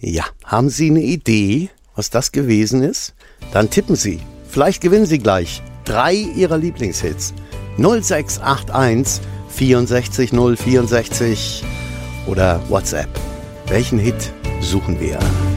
Ja, haben Sie eine Idee, was das gewesen ist? Dann tippen Sie. Vielleicht gewinnen Sie gleich 3 Ihrer Lieblingshits. 0681 64 064 oder WhatsApp. Welchen Hit suchen wir?